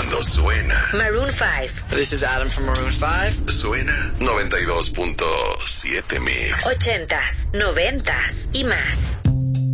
mundo suena. Maroon 5. This is Adam from Maroon 5. Suena 92.7 Mix. 80s, 90s y más.